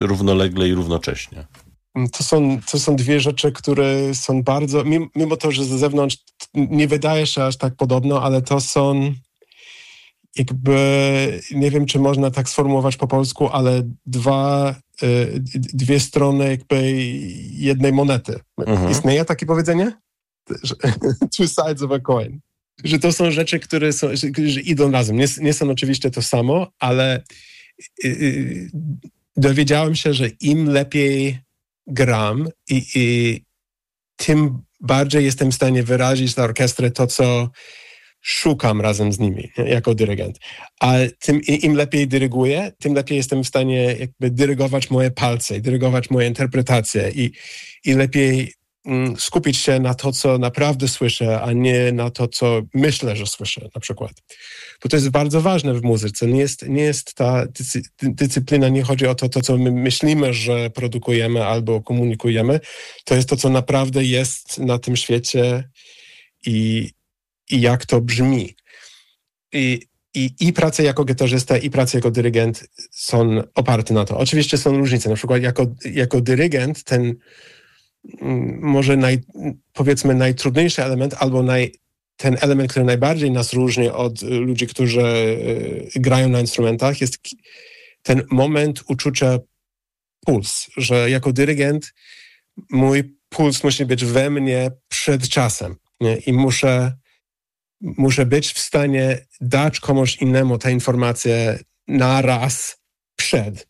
równolegle i równocześnie? To są dwie rzeczy, które są bardzo, mimo to, że ze zewnątrz nie wydaje się aż tak podobno, ale to są jakby, nie wiem, czy można tak sformułować po polsku, ale dwie strony jakby jednej monety. Istnieje takie powiedzenie? Two sides of a coin. Że to są rzeczy, które że idą razem. Nie są oczywiście to samo, ale dowiedziałem się, że im lepiej gram i tym bardziej jestem w stanie wyrazić na orkiestrę to, co szukam razem z nimi jako dyrygent. A im lepiej dyryguję, tym lepiej jestem w stanie jakby dyrygować moje palce, dyrygować moje interpretacje i lepiej skupić się na to, co naprawdę słyszę, a nie na to, co myślę, że słyszę na przykład. Bo to jest bardzo ważne w muzyce. Nie jest ta dyscyplina, nie chodzi o to, co my myślimy, że produkujemy albo komunikujemy. To jest to, co naprawdę jest na tym świecie i jak to brzmi. I praca jako gitarzysta, i praca jako dyrygent są oparte na to. Oczywiście są różnice. Na przykład jako dyrygent ten może powiedzmy najtrudniejszy element albo ten element, który najbardziej nas różni od ludzi, którzy grają na instrumentach, jest ten moment uczucia puls, że jako dyrygent mój puls musi być we mnie przed czasem, nie? I muszę być w stanie dać komuś innemu tę informację na raz przed.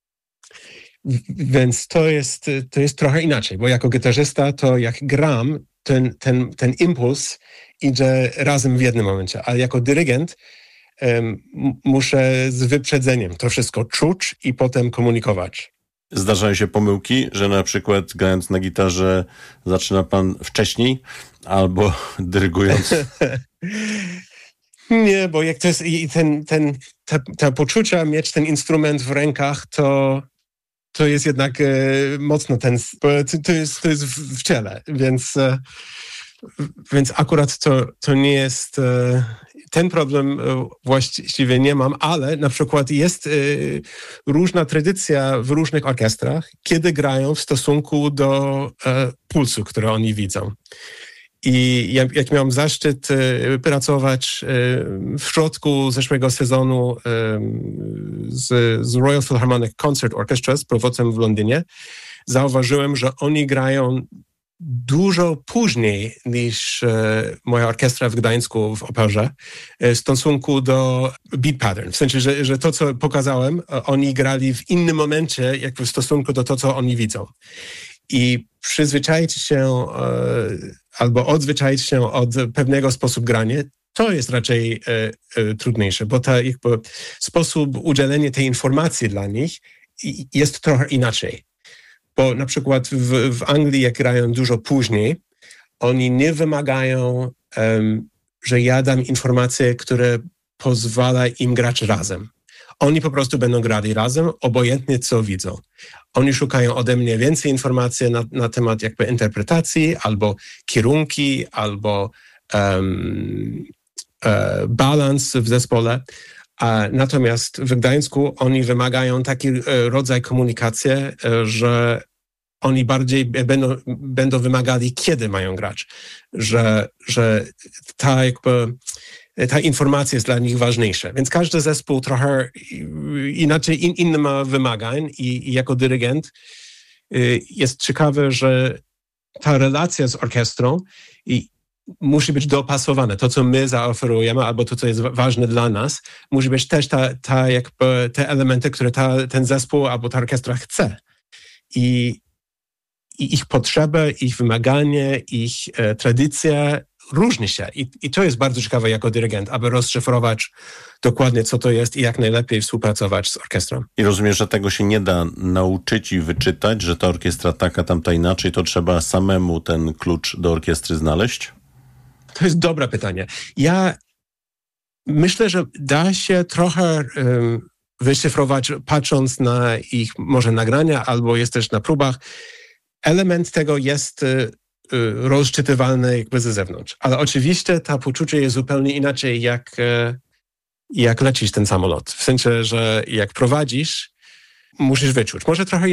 Więc to jest trochę inaczej, bo jako gitarzysta to jak gram, ten impuls idzie razem w jednym momencie, ale jako dyrygent muszę z wyprzedzeniem to wszystko czuć i potem komunikować. Zdarzają się pomyłki, że na przykład grając na gitarze zaczyna pan wcześniej albo dyrygując? Nie, bo jak to jest ta poczucia mieć ten instrument w rękach, to jest jednak mocno to jest w ciele, więc akurat to nie jest, ten problem właściwie nie mam, ale na przykład jest różna tradycja w różnych orkiestrach, kiedy grają w stosunku do pulsu, który oni widzą. I jak miałem zaszczyt pracować w środku zeszłego sezonu z Royal Philharmonic Concert Orchestra z prowadzem w Londynie, zauważyłem, że oni grają dużo później niż moja orkiestra w Gdańsku w operze w stosunku do beat pattern. W sensie, że to, co pokazałem, oni grali w innym momencie jakby w stosunku do to, co oni widzą. I przyzwyczaić się albo odzwyczaić się od pewnego sposobu grania, to jest raczej trudniejsze, bo jakby sposób udzielenia tej informacji dla nich jest trochę inaczej. Bo na przykład w Anglii, jak grają dużo później, oni nie wymagają, że ja dam informacje, które pozwala im grać razem. Oni po prostu będą grali razem, obojętnie co widzą. Oni szukają ode mnie więcej informacji na temat jakby interpretacji, albo kierunki, albo balans w zespole. Natomiast w Gdańsku oni wymagają taki rodzaj komunikacji, że oni bardziej będą wymagali, kiedy mają grać. Że ta informacja jest dla nich ważniejsza. Więc każdy zespół trochę inaczej, inny ma wymagań i jako dyrygent jest ciekawe, że ta relacja z orkiestrą musi być dopasowane. To, co my zaoferujemy, albo to, co jest ważne dla nas, musi być też jakby te elementy, które ten zespół albo ta orkiestra chce. I ich potrzeby, ich wymaganie, ich tradycja różni się. I to jest bardzo ciekawe jako dyrygent, aby rozszyfrować dokładnie, co to jest i jak najlepiej współpracować z orkiestrą. I rozumiem, że tego się nie da nauczyć i wyczytać, że ta orkiestra taka, tamta inaczej, to trzeba samemu ten klucz do orkiestry znaleźć? To jest dobre pytanie. Ja myślę, że da się trochę wyszyfrować, patrząc na ich może nagrania, albo jest też na próbach. Element tego jest rozczytywalny jakby ze zewnątrz. Ale oczywiście to poczucie jest zupełnie inaczej, jak lecisz ten samolot. W sensie, że jak prowadzisz, musisz wyczuć. Może trochę